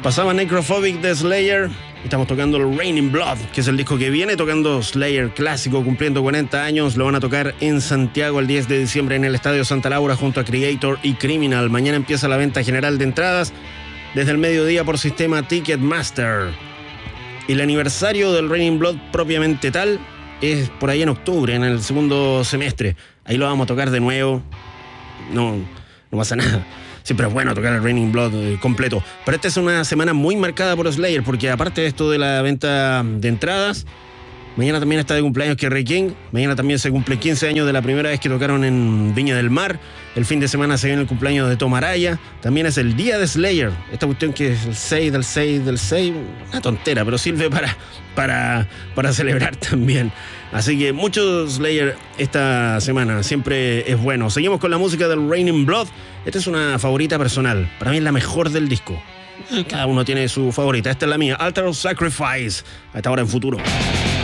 Pasaba Necrophobic de Slayer. Estamos tocando el Raining Blood, que es el disco que viene tocando Slayer clásico, cumpliendo 40 años. Lo van a tocar en Santiago el 10 de diciembre en el Estadio Santa Laura junto a Creator y Criminal. Mañana empieza la venta general de entradas desde el mediodía por sistema Ticketmaster. El aniversario del Raining Blood propiamente tal es por ahí en octubre, en el segundo semestre. Ahí lo vamos a tocar de nuevo. No pasa nada. Siempre es bueno tocar el Raining Blood completo. Pero esta es una semana muy marcada por Slayer, porque aparte de esto de la venta de entradas, mañana también está de cumpleaños Kerry King. Mañana también se cumple 15 años de la primera vez que tocaron en Viña del Mar. El fin de semana se viene el cumpleaños de Tom Araya. También es el día de Slayer. Esta cuestión que es el 6 del 6 del 6. Una tontera, pero sirve para celebrar también. Así que mucho Slayer esta semana. Siempre es bueno. Seguimos con la música del Raining Blood. Esta es una favorita personal. Para mí es la mejor del disco. Cada uno tiene su favorita. Esta es la mía. Altar of Sacrifice. Hasta ahora en Futuro.